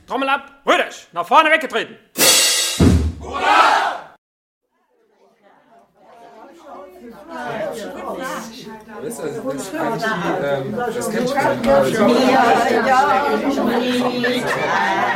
Trommel ab, Rüdisch, nach vorne weggetreten. Hurra! Das kann ich